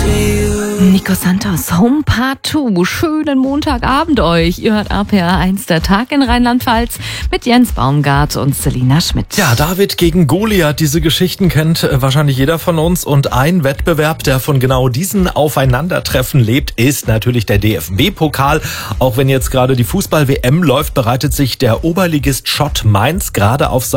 Nico Santos, Home Part 2. Schönen Montagabend euch. Ihr hört RPR1, der Tag in Rheinland-Pfalz mit Jens Baumgart und Selina Schmidt. Ja, David gegen Goliath, diese Geschichten kennt wahrscheinlich jeder von uns. Und ein Wettbewerb, der von genau diesen Aufeinandertreffen lebt, ist natürlich der DFB-Pokal. Auch wenn jetzt gerade die Fußball-WM läuft, bereitet sich der Oberligist Schott Mainz gerade auf